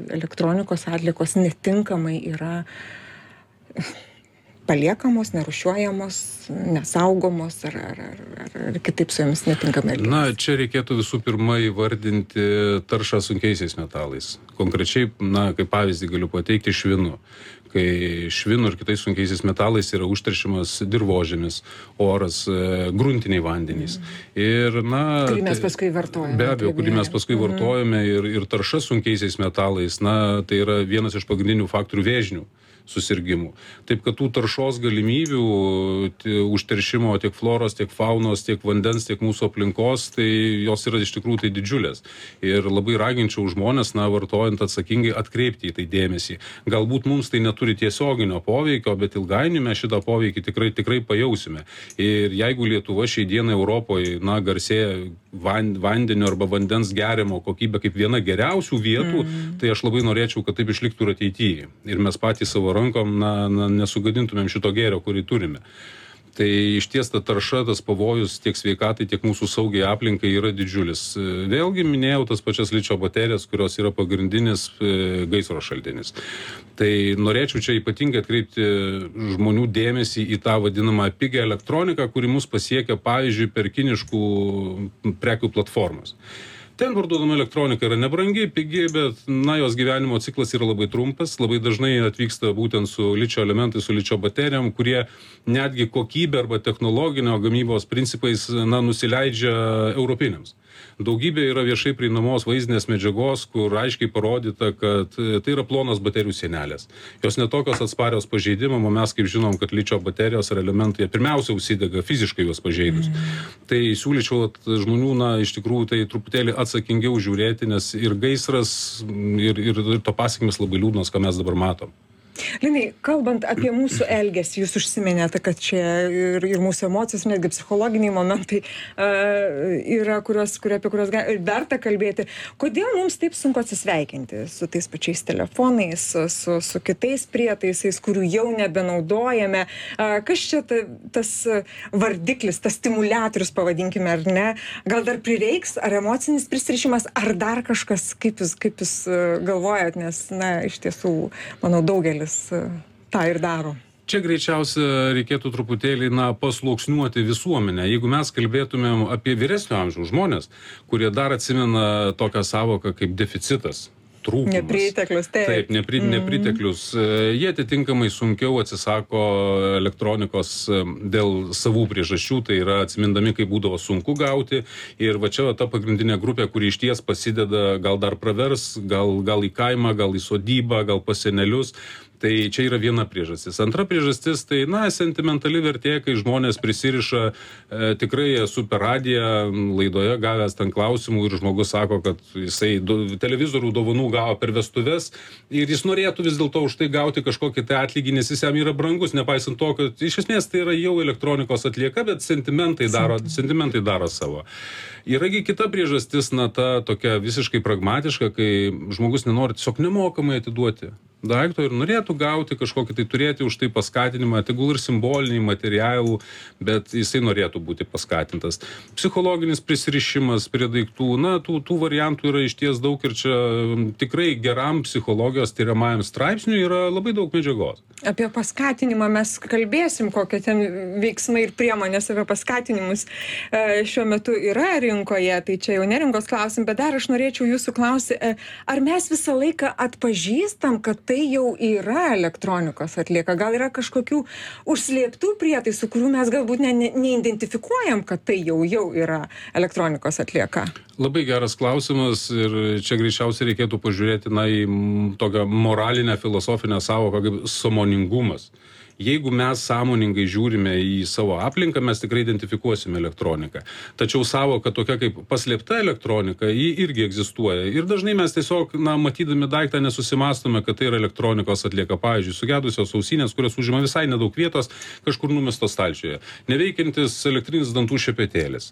elektronikos atliekos netinkamai yra paliekamos, nerūšiuojamos, nesaugomos ar kitaip su jomis netinkamai elgiamasi? Na, čia reikėtų visų pirma įvardinti taršą sunkiaisiais metalais. Konkrečiai, kaip pavyzdį galiu pateikti švinu. Kai švinu ir kitais sunkiaisiais metalais yra užteršiamas dirvožemis, oras, gruntiniai vandenys. Ir, kurį mes paskui vartojame. Be abejo, kurį mes paskui vartojame ir tarša sunkiaisiais metalais, tai yra vienas iš pagrindinių faktorių vėžinių susirgymų. Taip, kad tų taršos galimybių, užteršimo tiek floros, tiek faunos, tiek vandens, tiek mūsų aplinkos, tai jos yra iš tikrųjų tai didžiulės. Ir labai raginčiau žmonės, vartojant atsakingai, atkreipti į tai dėmesį. Galbūt mums tai neturi tiesioginio poveikio, bet ilgainiui mes šitą poveikį tikrai pajausime. Ir jeigu Lietuva šiai dienai Europoje, garsėja vandenio arba vandens geriamo kokybė kaip viena geriausių vietų, tai aš labai norėčiau, kad taip išliktų ir ateityje. Ir mes patys savo rankom nesugadintumėm šito gėrio, kurį turime. Tai išties ta tarša, tas pavojus tiek sveikatai, tiek mūsų saugiai aplinkai yra didžiulis. Vėlgi minėjau tas pačias ličio baterijas, kurios yra pagrindinis gaisro šaltinis. Tai norėčiau čia ypatingai atkreipti žmonių dėmesį į tą vadinamą pigią elektroniką, kuri mus pasiekia, pavyzdžiui, per kiniškų prekių platformas. Ten parduodama elektronika yra nebrangi, pigi, bet jos gyvenimo ciklas yra labai trumpas, labai dažnai atvyksta būtent su ličio elementais, su ličio baterijom, kurie netgi kokybė arba technologinio gamybos principais nusileidžia europiniams. Daugybė yra viešai prieinamos vaizdinės medžiagos, kur aiškiai parodyta, kad tai yra plonos baterijų sienelės. Jos netokios atsparios pažeidimam, o mes kaip žinom, kad ličio baterijos ar elementai pirmiausia užsidega fiziškai juos pažeidus. Tai siūlyčiau žmonių, iš tikrųjų, tai truputėlį atsakingiau žiūrėti, nes ir gaisras, ir to pasekmės labai liūdnos, ką mes dabar matom. Linai, kalbant apie mūsų elgesį, jūs užsiminėte, kad čia ir mūsų emocijos, netgi psichologiniai momentai yra, apie kuriuos verta kalbėti. Kodėl mums taip sunku atsisveikinti su tais pačiais telefonais, su kitais prietaisais, kurių jau nebenaudojame? Kas čia tas vardiklis, tas stimuliatorius, pavadinkime, ar ne? Gal dar prireiks, ar emocinis prisirišimas, ar dar kažkas, kaip jūs galvojat, nes, iš tiesų, manau, daugelis tą ir daro. Čia greičiausia reikėtų truputėlį pasluoksniuoti visuomenę. Jeigu mes kalbėtumėm apie vyresnio amžiaus žmonės, kurie dar atsimena tokią savoką kaip deficitas, trūkumas. Nepriteklius, taip. Nepriteklius. Jie atitinkamai sunkiau atsisako elektronikos dėl savų priežasčių, tai yra atsimindami, kaip būdavo sunku gauti. Ir va čia ta pagrindinė grupė, kuri išties pasideda, gal dar pravers, gal į kaimą, gal į sodybą, gal pas senelius. Tai čia yra viena priežastis. Antra priežastis, tai, sentimentali vertė, kai žmonės prisiriša, tikrai esu per radiją laidoje gavęs ten klausimų ir žmogus sako, kad jisai televizorių dovanų gavo per vestuves ir jis norėtų vis dėlto už tai gauti kažkokį tai atlygį, nes jis jam yra brangus, nepaisant to, kad iš esmės tai yra jau elektronikos atlieka, bet sentimentai daro savo. Yragi kita priežastis, ta tokia visiškai pragmatiška, kai žmogus nenori tiesiog nemokamai atiduoti daikto ir norėtų gauti kažkokį tai turėti už tai paskatinimą, tegul ir simbolinį, materialų, bet jisai norėtų būti paskatintas. Psichologinis prisirišimas prie daiktų, tų variantų yra išties daug ir čia tikrai geram psichologijos tyriamajam straipsniui yra labai daug medžiagos. Apie paskatinimą mes kalbėsim, kokie ten veiksmai ir priemonės apie paskatinimus šiuo metu yra rinkoje, tai čia jau nerinkos klausim, bet dar aš norėčiau jūsų klausyti, ar mes visą laiką atpažįstam, kad tai jau yra elektronikos atlieka? Gal yra kažkokių užslėptų prietaisų, kurių mes galbūt neidentifikuojam, kad tai jau yra elektronikos atlieka? Labai geras klausimas ir čia greičiausiai reikėtų pažiūrėti į tokią moralinę, filosofinę savoką kaip sąmoningumas. Jeigu mes sąmoningai žiūrime į savo aplinką, mes tikrai identifikuosime elektroniką. Tačiau savoka tokia kaip paslėpta elektronika, ji irgi egzistuoja. Ir dažnai mes tiesiog, matydami daiktą, nesusimastome, kad tai yra elektronikos atlieka. Pavyzdžiui, sugedusios ausinės, kurios užima visai nedaug vietos, kažkur numestos stalčiuje. Neveikiantis elektrinis dantų šepetėlis.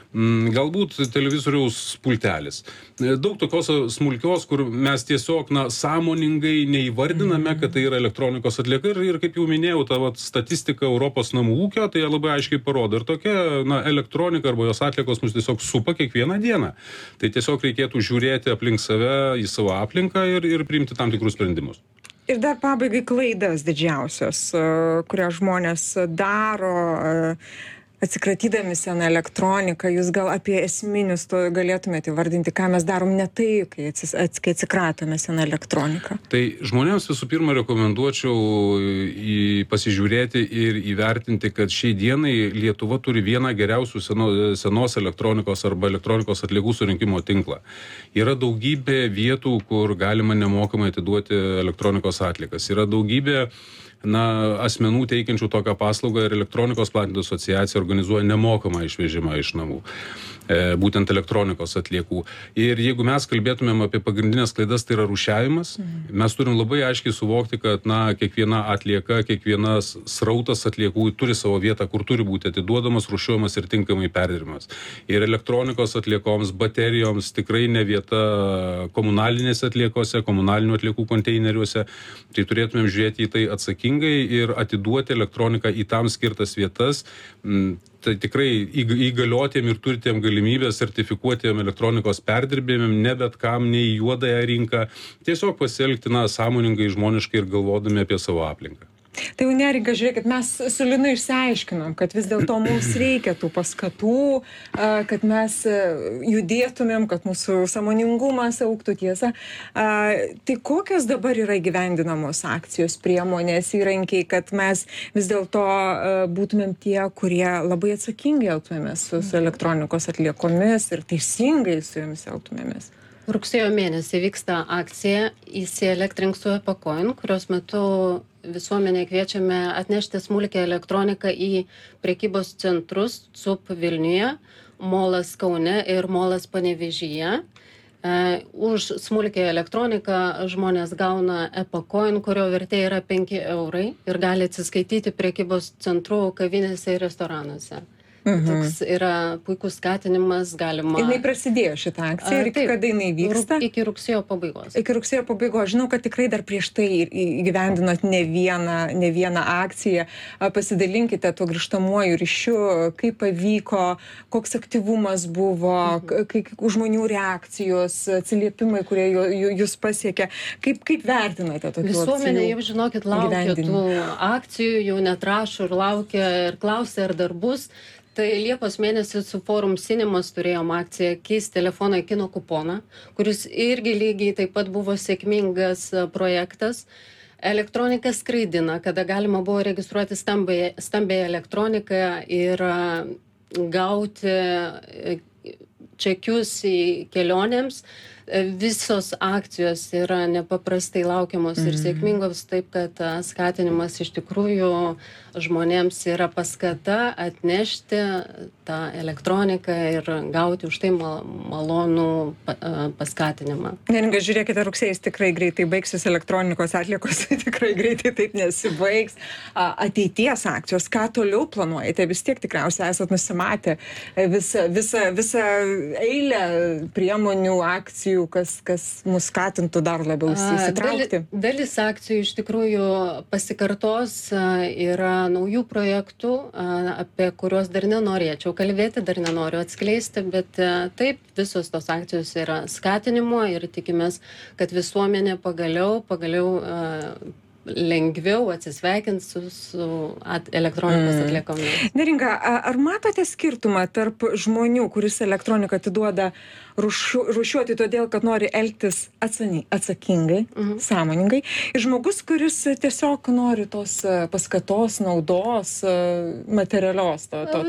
galbūt televizoriaus pultelis. Daug tokios smulkios, kur mes tiesiog sąmoningai neįvardiname, kad tai yra elektronikos atlieka ir kaip jau minėjau, ta statistika Europos namų ūkio, tai labai aiškiai parodo. Ir tokia elektronika arba jos atliekos mus tiesiog supa kiekvieną dieną. Tai tiesiog reikėtų žiūrėti aplink save, į savo aplinką ir priimti tam tikrus sprendimus. Ir dar pabaigai klaidas didžiausios, kurias žmonės daro, atsikratydami seną elektroniką. Jūs gal apie esminius to galėtumėte įvardinti, ką mes darom ne tai, kai atsikratome seną elektroniką? Tai žmonėms visų pirma rekomenduočiau pasižiūrėti ir įvertinti, kad šiai dienai Lietuva turi vieną geriausių senos elektronikos arba elektronikos atliekų surinkimo tinklą. Yra daugybė vietų, kur galima nemokamai atiduoti elektronikos atliekas. Yra daugybė asmenų teikiančių tokią paslaugą ir elektronikos platintojų asociacija organizuoja nemokamą išvežimą iš namų, būtent elektronikos atliekų. Ir jeigu mes kalbėtumėm apie pagrindinės klaidas, tai yra rūšiavimas, mes turim labai aiškiai suvokti, kad kiekviena atlieka, kiekvienas srautas atliekų turi savo vietą, kur turi būti atiduodamas, rūšiuojamas ir tinkamai perdirbamas. Ir elektronikos atliekoms, baterijoms tikrai ne vieta komunalinėse atliekose, komunalinių atliekų konteineriuose. Tai turėtumėm žiūrėti į tai atsakingai ir atiduoti elektroniką į tam skirtas vietas. Tai tikrai įgaliotėm ir turintėm galimybę sertifikuotėm elektronikos perdirbėjim, ne bet kam, nei juodąją rinką, tiesiog pasielgti sąmoningai, žmoniškai ir galvodami apie savo aplinką. Tai jau Neringa, žiūrėkit, mes su Linu išsiaiškinom, kad vis dėlto mums reikia tų paskatų, kad mes judėtumėm, kad mūsų sąmoningumas augtų, tiesa. Tai kokios dabar yra įgyvendinamos akcijos, priemonės, įrankiai, kad mes vis dėlto būtumėm tie, kurie labai atsakingai elgtumėmės su elektronikos atliekomis ir teisingai su jomis elgtumėmės? Rugsėjo mėnesį vyksta akcija Įsielektrink su EPACOIN, kurios metu visuomenė kviečiame atnešti smulkią elektroniką į prekybos centrus CUP Vilniuje, Molas Kaune ir Molas Panevėžyje. Už smulkią elektroniką žmonės gauna EPACOIN, kurio vertė yra 5 eurai ir gali atsiskaityti prekybos centrų kavinėse ir restoranuose. Toks yra puikus skatinimas, galima... Jinai prasidėjo šitą akciją ir kada jinai vyksta? Iki rugsėjo pabaigos. Iki rugsėjo pabaigos. Žinau, kad tikrai dar prieš tai įgyvendinot ne vieną akciją. Pasidalinkite tuo grįžtamuoju ryšiu, kaip pavyko, koks aktyvumas buvo, žmonių reakcijos, atsiliepimai, kurie jūs pasiekė. Kaip vertinate tokių akcijų? Visuomenė, jau žinokit, laukia tų akcijų, jau net rašo ir laukia ir klausia, ar dar bus. Tai Liepos mėnesį su Forum Cinemas turėjom akciją Keisk telefoną į kino kuponą, kuris irgi lygiai taip pat buvo sėkmingas projektas. Elektronika skraidina, kada galima buvo registruoti stambiąją elektroniką ir gauti čekius į kelionėms. Visos akcijos yra nepaprastai laukiamos ir sėkmingos, taip kad skatinimas iš tikrųjų žmonėms yra paskata atnešti tą elektroniką ir gauti už tai malonų paskatinimą. Neringa, žiūrėkite, rugsėjais tikrai greitai baigsis, elektronikos atliekos tikrai greitai taip nesibaigs. Ateities akcijos, ką toliau planuojate? Vis tiek tikriausiai esat nusimatę visą eilę priemonių, akcijų, kas mus skatintų dar labiau įsitraukti. Dalis akcijų iš tikrųjų pasikartos, yra naujų projektų, apie kuriuos dar nenorėčiau kalbėti, dar nenoriu atskleisti, bet taip, visos tos akcijos yra skatinimo ir tikimės, kad visuomenė pagaliau lengviau atsisveikins su elektronikos atliekomis. Neringa, ar matote skirtumą tarp žmonių, kuris elektroniką atiduoda rūšiuoti todėl, kad nori elgtis atsakingai, sąmoningai, ir žmogus, kuris tiesiog nori tos paskatos, naudos, materialios,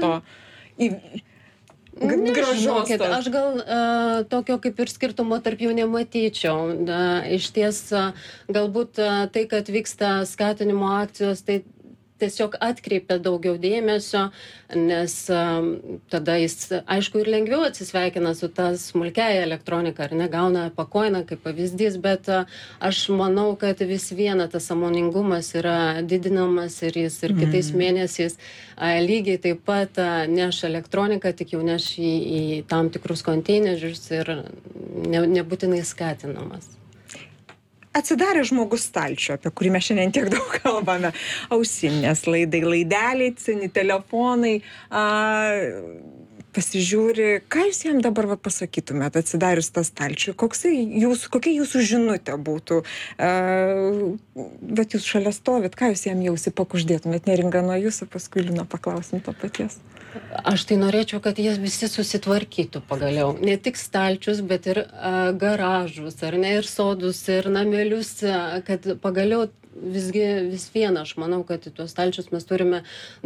Nežinokit, aš gal tokio kaip ir skirtumo tarp jų nematyčiau. Iš ties, galbūt tai, kad vyksta skatinimo akcijos, tai tiesiog atkreipia daugiau dėmesio, nes tada jis, aišku, ir lengviau atsisveikina su ta smulkiaja elektronika, ar negauna pakoiną kaip pavyzdys, bet aš manau, kad vis viena tas sąmoningumas yra didinamas ir jis ir kitais mėnesiais lygiai taip pat neš elektroniką, tik jau neš į tam tikrus konteinerius ir nebūtinai skatinamas. Atsidarė žmogus stalčių, apie kurį mes šiandien tiek daug kalbame. Ausinės, laideliai, seni telefonai. Pasižiūri, ką jūs jam dabar pasakytumėt, atsidarius tą stalčių? Kokia jūsų žinutė būtų? Bet jūs šalia stovit, ką jūs jam jausi pakuždėtumėt? Neringa nuo jūsų, paskui Lina paklausim to paties. Aš tai norėčiau, kad jie visi susitvarkytų pagaliau. Ne tik stalčius, bet ir garažus, ar ne, ir sodus, ir namelius, kad pagaliau vis viena, aš manau, kad į tuos stalčius mes turime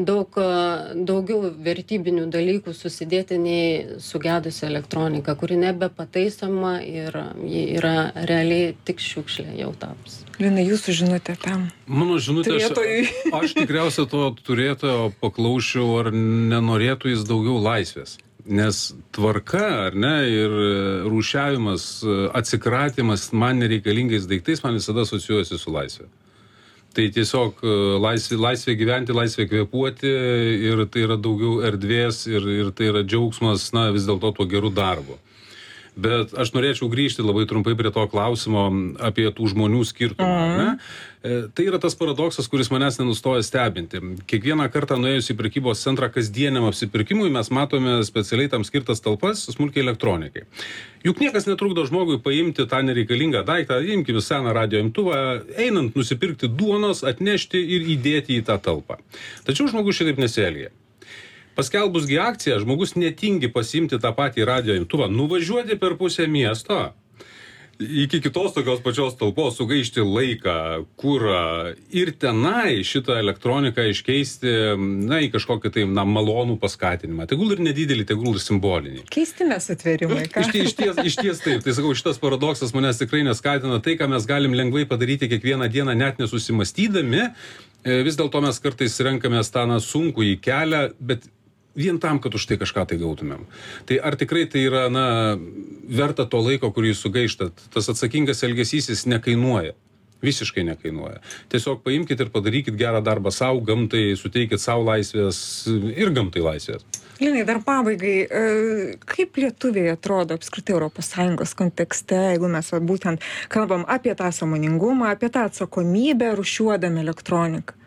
daugiau vertybinių dalykų susidėti nei sugedusi elektronika, kuri nebepataisoma ir ji yra realiai tik šiukšlė jau taps. Lina, jūsų žinutė tam? Mano žinutė, aš tikriausiai to turėtojo paklausčiau, ar nenorėtų jis daugiau laisvės. Nes tvarka, ar ne, ir rūšiavimas, atsikratymas man nereikalingais daiktais man visada asocijuojasi su laisvė. Tai tiesiog laisvė gyventi, laisvė kvėpuoti ir tai yra daugiau erdvės ir tai yra džiaugsmas, vis dėlto tuo geru darbu. Bet aš norėčiau grįžti labai trumpai prie to klausimo apie tų žmonių skirtumą. Tai yra tas paradoksas, kuris manęs nenustoja stebinti. Kiekvieną kartą nuėjus į prekybos centrą kasdieniam apsipirkimui mes matome specialiai tam skirtas talpas smulkiai elektronikai. Juk niekas netrukdo žmogui paimti tą nereikalingą daiktą, imkime seną radijo imtuvą, einant nusipirkti duonos, atnešti ir įdėti į tą talpą. Tačiau žmogus šitaip nesielgia. Paskelbusgi akciją, žmogus netingi pasiimti tą patį radijo imtuvą, nuvažiuoti per pusę miesto, iki kitos tokios pačios talpos, sugaišti laiką, kurą ir tenai šitą elektroniką iškeisti, į kažkokį tai malonų paskatinimą. Tegul ir nedidelį, tegul ir simbolinį. Keisti mes atverimai, ką? Iš ties, tai sakau, šitas paradoksas manęs tikrai neskatina. Tai, ką mes galim lengvai padaryti kiekvieną dieną, net nesusimastydami, vis dėlto mes kartais renkamės tą sunkų į kelią, bet vien tam, kad už tai kažką tai gautumėm. Tai ar tikrai tai yra, verta to laiko, kurį jūs sugaištat? Tas atsakingas elgesys jis nekainuoja. Visiškai nekainuoja. Tiesiog paimkit ir padarykit gerą darbą savo, gamtai, suteikit savo laisvės ir gamtai laisvės. Linai, dar pabaigai, kaip lietuviai atrodo apskritai ES kontekste, jeigu mes būtent kalbam apie tą sąmoningumą, apie tą atsakomybę rūšiuodami elektroniką?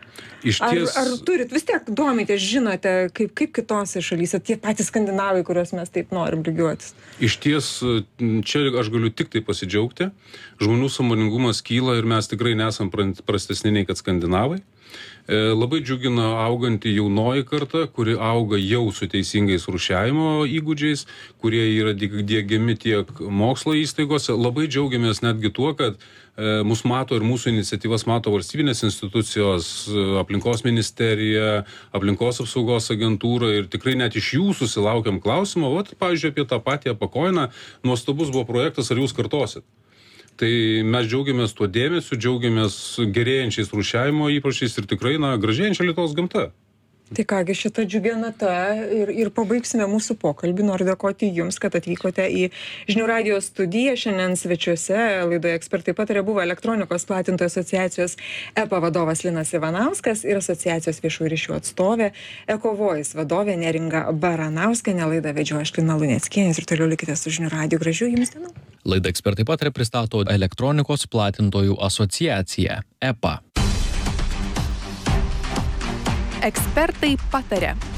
Ar turit, vis tiek domitės, žinote, kaip kitose šalyse, tie patys skandinavai, kuriuos mes taip norim lygiuotis? Iš ties, čia aš galiu tik tai pasidžiaugti. Žmonių sąmoningumas kyla ir mes tikrai nesam prastesni nei kad skandinavai. Labai džiugina auganti jaunoji karta, kuri auga jau su teisingais rūšiavimo įgūdžiais, kurie yra diegiami tiek mokslo įstaigose. Labai džiaugiamės netgi tuo, kad mus mato ir mūsų iniciatyvas mato valstybinės institucijos, aplinkos ministerija, aplinkos apsaugos agentūra ir tikrai net iš jų susilaukiam klausimo. Pavyzdžiui, apie tą patį pakoiną, nuostabus buvo projektas, ar jūs kartosit? Tai mes džiaugiamės tuo dėmesiu, džiaugiamės gerėjančiais rūšiavimo įpročiais ir tikrai gražėjančia Lietuvos gamta. Tai kągi, šitą džiugią natą ir pabaigsime mūsų pokalbį. Noriu dėkoti Jums, kad atvykote į Žinių radijo studiją. Šiandien svečiuose laidoje Ekspertai pataria buvo elektronikos platintojų asociacijos EPA vadovas Linas Ivanauskas ir asociacijos viešųjų ryšių atstovė EcoVoice vadovė Neringa Baranauskienė. Laidą vedžiojo aš Lina Luneckienė ir toliau likite su Žinių radiju. Gražių Jums dienų. Laida Ekspertai pataria pristato elektronikos platintojų asociacija EPA. Ekspertai pataria.